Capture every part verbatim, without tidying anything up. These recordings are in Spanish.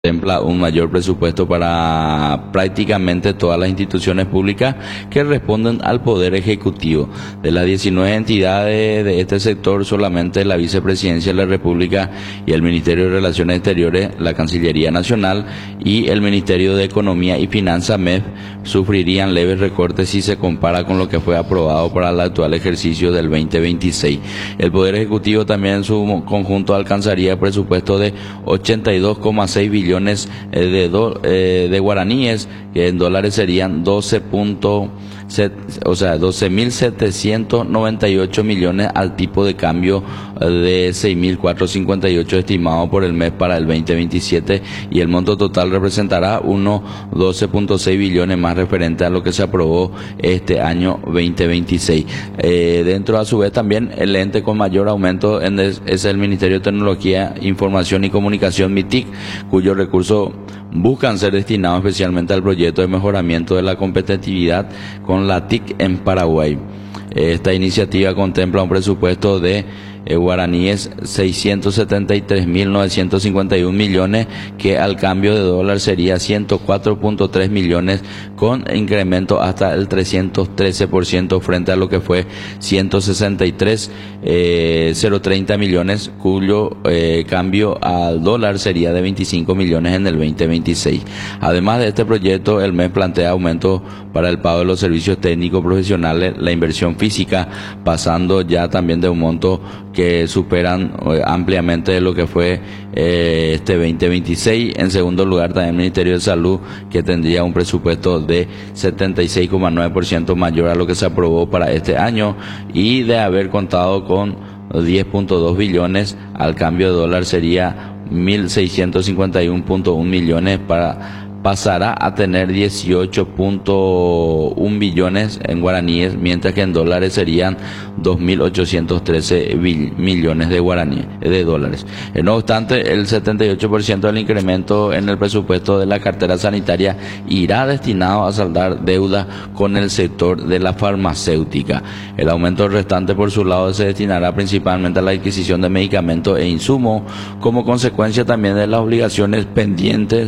contempla un mayor presupuesto para prácticamente todas las instituciones públicas que responden al Poder Ejecutivo. De las diecinueve entidades de este sector, solamente la Vicepresidencia de la República y el Ministerio de Relaciones Exteriores, la Cancillería Nacional y el Ministerio de Economía y Finanzas, M E F, sufrirían leves recortes si se compara con lo que fue aprobado para el actual ejercicio del veinte veintiséis. El Poder Ejecutivo también en su conjunto alcanzaría presupuesto de ochenta y dos coma seis billones de, do, eh, de guaraníes, que en dólares serían doce punto siete, o sea, doce mil setecientos noventa y ocho millones al tipo de cambio de seis mil cuatrocientos cincuenta y ocho estimado por el M E F para el veinte veintisiete, y el monto total representará unos doce punto seis billones más referente a lo que se aprobó este año veinte veintiséis. Eh, dentro a su vez también el ente con mayor aumento en es, es el Ministerio de Tecnología, Información y Comunicación, MITIC, cuyos recursos buscan ser destinados especialmente al proyecto de mejoramiento de la competitividad con la T I C en Paraguay. Esta iniciativa contempla un presupuesto de eh, guaraníes seiscientos setenta y tres mil novecientos cincuenta y uno millones, que al cambio de dólar sería ciento cuatro punto tres millones, con incremento hasta el trescientos trece por ciento frente a lo que fue ciento sesenta y tres mil treinta millones, cuyo eh, cambio al dólar sería de veinticinco millones en el veinte veintiséis. Además de este proyecto, el M E F plantea aumento para el pago de los servicios técnicos profesionales, la inversión física, pasando ya también de un monto que superan eh, ampliamente lo que fue eh, este veinte veintiséis. En segundo lugar, también el Ministerio de Salud, que tendría un presupuesto de setenta y seis coma nueve por ciento mayor a lo que se aprobó para este año, y de haber contado con diez punto dos billones, al cambio de dólar sería mil seiscientos cincuenta y uno punto uno millones, para pasará a tener dieciocho punto uno billones en guaraníes, mientras que en dólares serían dos mil ochocientos trece millones de guaraníes, de dólares. No obstante, el setenta y ocho por ciento del incremento en el presupuesto de la cartera sanitaria irá destinado a saldar deuda con el sector de la farmacéutica. El aumento restante, por su lado, se destinará principalmente a la adquisición de medicamentos e insumos, como consecuencia también de las obligaciones pendientes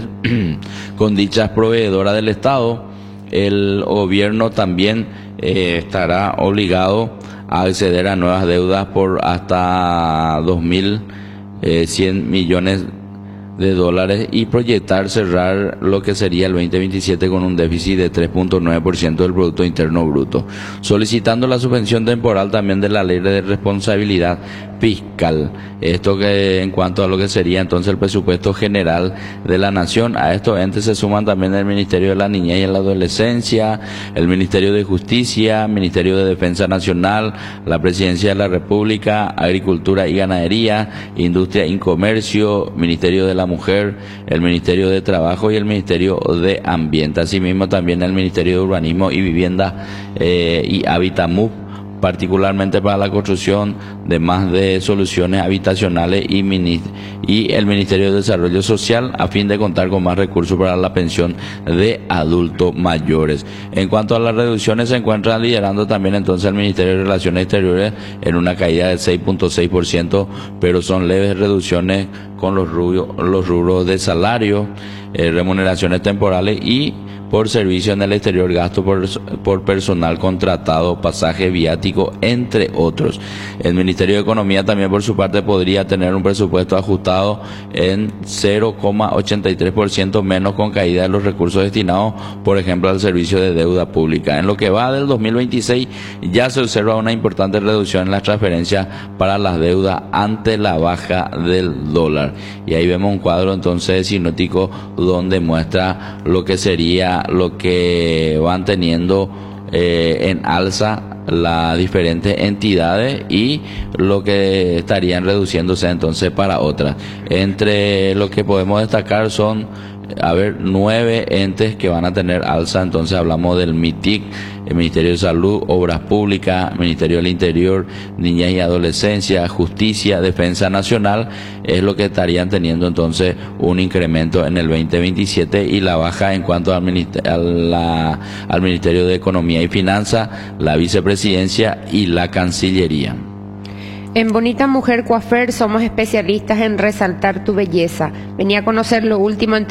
con dichas proveedoras del Estado. El gobierno también eh, estará obligado a acceder a nuevas deudas por hasta dos mil cien millones de dólares y proyectar cerrar lo que sería el veinte veintisiete con un déficit de tres punto nueve por ciento del Producto Interno Bruto, solicitando la suspensión temporal también de la Ley de Responsabilidad Fiscal. Esto que en cuanto a lo que sería entonces el presupuesto general de la Nación. A estos entes se suman también el Ministerio de la Niñez y la Adolescencia, el Ministerio de Justicia, Ministerio de Defensa Nacional, la Presidencia de la República, Agricultura y Ganadería, Industria y Comercio, Ministerio de la Mujer, el Ministerio de Trabajo y el Ministerio de Ambiente. Asimismo también el Ministerio de Urbanismo y Vivienda eh, y Hábitat, M U P, particularmente para la construcción de más de soluciones habitacionales, y, y el Ministerio de Desarrollo Social, a fin de contar con más recursos para la pensión de adultos mayores. En cuanto a las reducciones, se encuentra liderando también entonces el Ministerio de Relaciones Exteriores en una caída del seis punto seis por ciento, pero son leves reducciones con los rubros, los rubros de salario, eh, remuneraciones temporales y por servicio en el exterior, gasto por, por personal contratado, pasaje viático, entre otros. El Ministerio de Economía también, por su parte, podría tener un presupuesto ajustado en cero coma ochenta y tres por ciento menos, con caída de los recursos destinados, por ejemplo, al servicio de deuda pública. En lo que va del dos mil veintiséis, ya se observa una importante reducción en las transferencias para las deudas ante la baja del dólar. Y ahí vemos un cuadro entonces sinóptico donde muestra lo que sería lo que van teniendo eh, en alza las diferentes entidades y lo que estarían reduciéndose entonces para otras. Entre lo que podemos destacar son, a ver, nueve entes que van a tener alza. Entonces hablamos del MITIC, el Ministerio de Salud, Obras Públicas, Ministerio del Interior, Niñez y Adolescencia, Justicia, Defensa Nacional, es lo que estarían teniendo entonces un incremento en el veinte veintisiete, y la baja en cuanto al Ministerio, a la, al Ministerio de Economía y Finanzas, la Vicepresidencia y la Cancillería. En Bonita Mujer Coiffeur somos especialistas en resaltar tu belleza. Vení a conocer lo último en